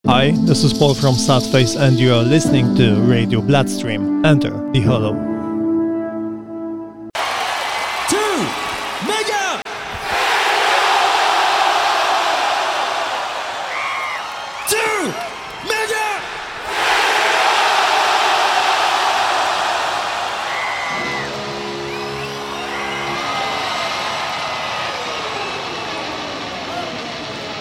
Hi, this is Paul from Sadface and you are listening to Radio Bloodstream. Enter the Hollow.